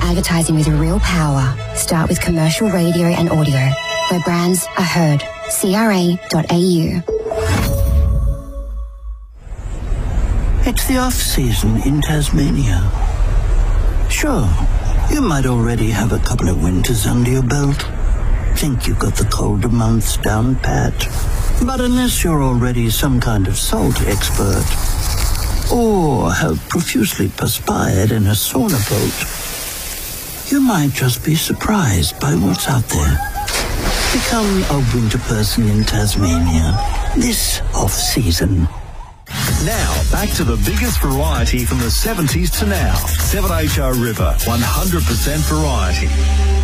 Advertising with real power. Start with commercial radio and audio, where brands are heard. CRA.au. It's the off-season in Tasmania. Sure, you might already have a couple of winters under your belt. Think you've got the colder months down pat. But unless you're already some kind of salt expert, or have profusely perspired in a sauna boat, you might just be surprised by what's out there. Become a winter person in Tasmania this off-season. Now, back to the biggest variety from the 70s to now. 7HR River, 100% variety.